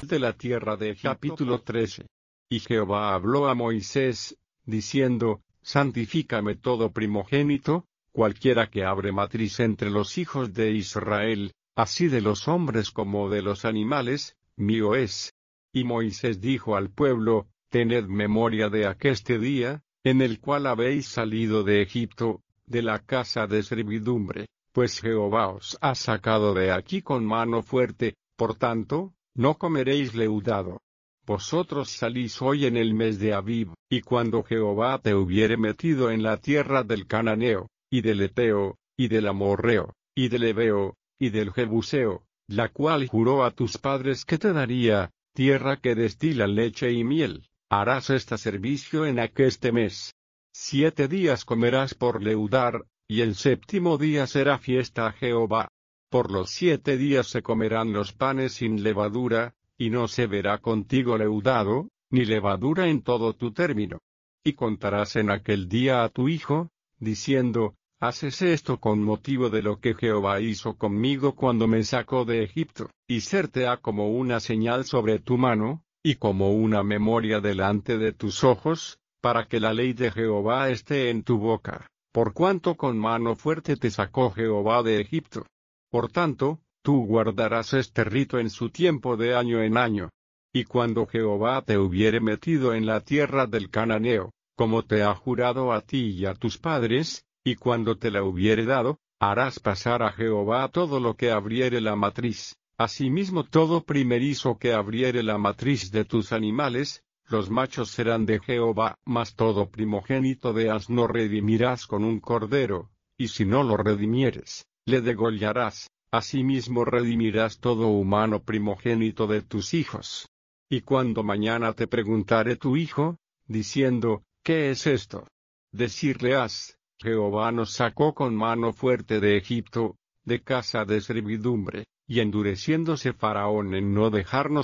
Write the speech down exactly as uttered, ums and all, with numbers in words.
de la tierra de Egipto. Capítulo trece. Y Jehová habló a Moisés, diciendo, Santifícame todo primogénito, cualquiera que abre matriz entre los hijos de Israel, así de los hombres como de los animales, mío es. Y Moisés dijo al pueblo, Tened memoria de aqueste día, en el cual habéis salido de Egipto, de la casa de servidumbre, pues Jehová os ha sacado de aquí con mano fuerte, por tanto, no comeréis leudado. Vosotros salís hoy en el mes de Abib, y cuando Jehová te hubiere metido en la tierra del Cananeo, y del Eteo, y del Amorreo, y del Ebeo, y del Jebuseo, la cual juró a tus padres que te daría, tierra que destila leche y miel, harás este servicio en aqueste mes. Siete días comerás por leudar, y el séptimo día será fiesta a Jehová. Por los siete días se comerán los panes sin levadura, y no se verá contigo leudado, ni levadura en todo tu término. Y contarás en aquel día a tu hijo, diciendo, Haces esto con motivo de lo que Jehová hizo conmigo cuando me sacó de Egipto, y serte ha como una señal sobre tu mano, y como una memoria delante de tus ojos, para que la ley de Jehová esté en tu boca, por cuanto con mano fuerte te sacó Jehová de Egipto. Por tanto, tú guardarás este rito en su tiempo de año en año. Y cuando Jehová te hubiere metido en la tierra del Cananeo, como te ha jurado a ti y a tus padres, y cuando te la hubiere dado, harás pasar a Jehová todo lo que abriere la matriz, asimismo todo primerizo que abriere la matriz de tus animales, los machos serán de Jehová, mas todo primogénito de asno redimirás con un cordero, y si no lo redimieres, le degollarás. Asimismo redimirás todo humano primogénito de tus hijos. Y cuando mañana te preguntare tu hijo, diciendo, ¿qué es esto? Decirle has, Jehová nos sacó con mano fuerte de Egipto, de casa de servidumbre, y endureciéndose Faraón en no dejarnos